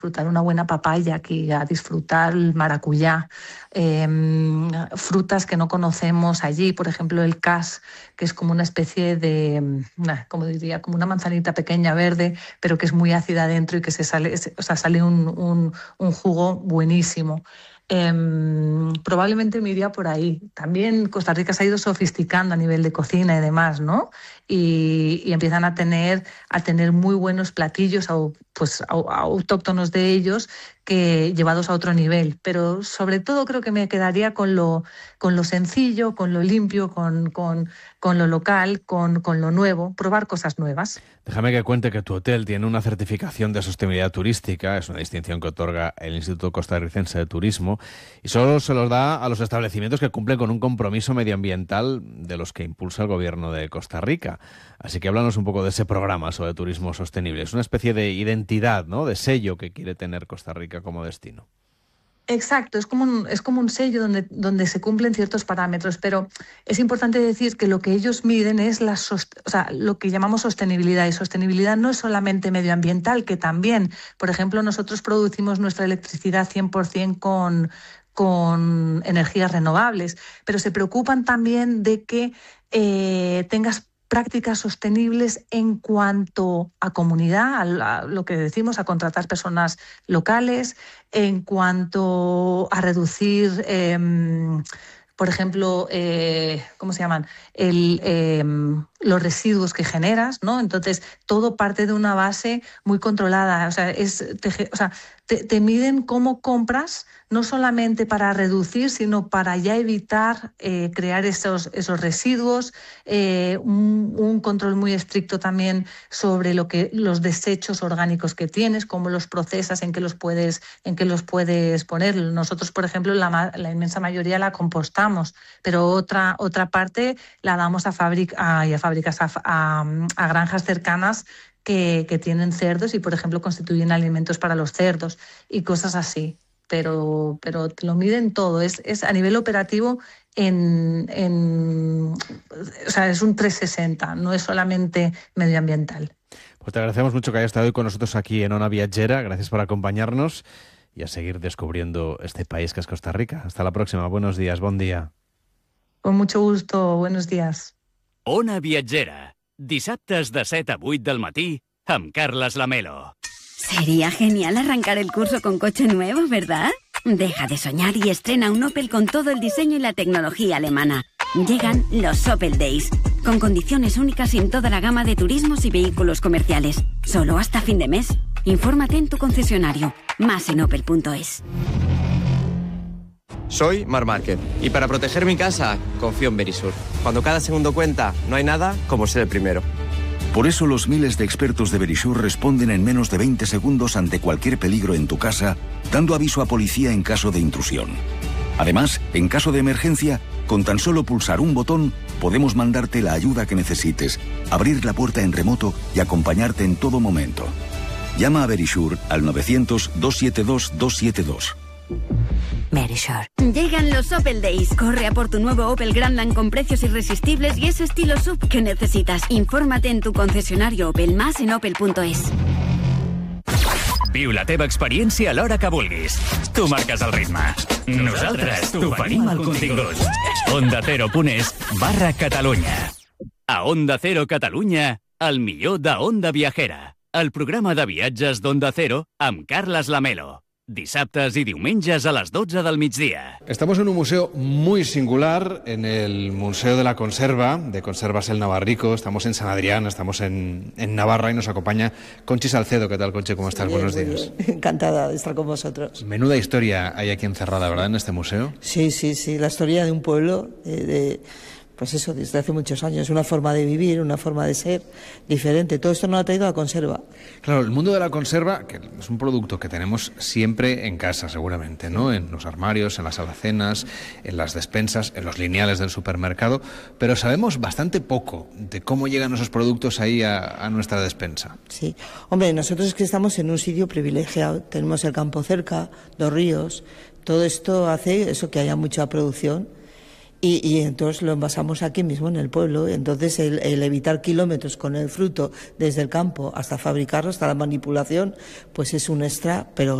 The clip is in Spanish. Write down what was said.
disfrutar una buena papaya, aquí a disfrutar el maracuyá, frutas que no conocemos allí, por ejemplo el cas, que es como una especie de, como diría, como una manzanita pequeña verde, pero que es muy ácida dentro y que sale un jugo buenísimo. Probablemente me iría por ahí. También Costa Rica se ha ido sofisticando a nivel de cocina y demás, ¿no? Y empiezan a tener muy buenos platillos autóctonos de ellos, que llevados a otro nivel. Pero sobre todo creo que me quedaría con lo sencillo, con lo limpio, con lo local, con lo nuevo, probar cosas nuevas. Déjame que cuente que tu hotel tiene una certificación de sostenibilidad turística, es una distinción que otorga el Instituto Costarricense de Turismo, y solo se los da a los establecimientos que cumplen con un compromiso medioambiental de los que impulsa el gobierno de Costa Rica. Así que háblanos un poco de ese programa sobre turismo sostenible. Es una especie de identidad, ¿no?, de sello que quiere tener Costa Rica como destino. Exacto, es como un sello donde se cumplen ciertos parámetros, pero es importante decir que lo que ellos miden es lo que llamamos sostenibilidad, y sostenibilidad no es solamente medioambiental, que también, por ejemplo, nosotros producimos nuestra electricidad 100% con energías renovables, pero se preocupan también de que tengas prácticas sostenibles en cuanto a comunidad, a lo que decimos, a contratar personas locales, en cuanto a reducir, por ejemplo, ¿cómo se llaman? Los residuos que generas, ¿no? Entonces, todo parte de una base muy controlada. O sea, te miden cómo compras, no solamente para reducir, sino para ya evitar crear esos residuos, un control muy estricto también sobre los desechos orgánicos que tienes, cómo los procesas, en qué los puedes poner. Nosotros, por ejemplo, la inmensa mayoría la compostamos, pero otra parte la damos a granjas cercanas que tienen cerdos y, por ejemplo, constituyen alimentos para los cerdos y cosas así. Pero te lo miden todo, es a nivel operativo, o sea, es un 360, no es solamente medioambiental. Pues te agradecemos mucho que hayas estado hoy con nosotros aquí en Ona Viajera. Gracias por acompañarnos y a seguir descubriendo este país que es Costa Rica. Hasta la próxima. Buenos días, bon dia. Con mucho gusto, buenos días. Ona Viajera, dissabtes de 7 a 8 del matí amb Carles Lamelo. Sería genial arrancar el curso con coche nuevo, ¿verdad? Deja de soñar y estrena un Opel con todo el diseño y la tecnología alemana. Llegan los Opel Days, con condiciones únicas en toda la gama de turismos y vehículos comerciales. Solo hasta fin de mes. Infórmate en tu concesionario. Más en opel.es. Soy Marc Márquez y para proteger mi casa confío en Verisur. Cuando cada segundo cuenta, no hay nada como ser el primero. Por eso los miles de expertos de Verisur responden en menos de 20 segundos ante cualquier peligro en tu casa, dando aviso a policía en caso de intrusión. Además, en caso de emergencia, con tan solo pulsar un botón, podemos mandarte la ayuda que necesites, abrir la puerta en remoto y acompañarte en todo momento. Llama a Verisur al 900-272-272. Verisur. Llegan los Opel Days. Corre a por tu nuevo Opel Grandland con precios irresistibles y ese estilo SUV que necesitas. Infórmate en tu concesionario Opel, más en opel.es. Viu la teva experiència a l'hora que vulguis. Tu marques el ritme. Nosaltres t'oferim el contingut. OndaCero.es/Catalunya. A Onda Cero Catalunya, el millor de Onda Viajera. El programa de viatges d'Onda Cero amb Carles Lamelo. Dissabtes y diumenges a las 12 del migdia. Estamos en un museo muy singular, en el Museo de la Conserva, de Conservas El Navarrico. Estamos en San Adrián, estamos en Navarra y nos acompaña Conchi Salcedo. ¿Qué tal, Conchi? ¿Cómo estás? Bien, buenos días. Bien. Encantada de estar con vosotros. Menuda historia hay aquí encerrada, ¿verdad?, en este museo. Sí, la historia de un pueblo, pues eso, desde hace muchos años, una forma de vivir, una forma de ser diferente. Todo esto nos ha traído la conserva. Claro, el mundo de la conserva, que es un producto que tenemos siempre en casa, seguramente, ¿no? En los armarios, en las alacenas, en las despensas, en los lineales del supermercado, pero sabemos bastante poco de cómo llegan esos productos ahí a nuestra despensa. Sí, hombre, nosotros es que estamos en un sitio privilegiado, tenemos el campo cerca, los ríos, todo esto hace eso, que haya mucha producción. y entonces lo envasamos aquí mismo en el pueblo. Entonces el evitar kilómetros con el fruto desde el campo hasta fabricarlo, hasta la manipulación, pues es un extra, pero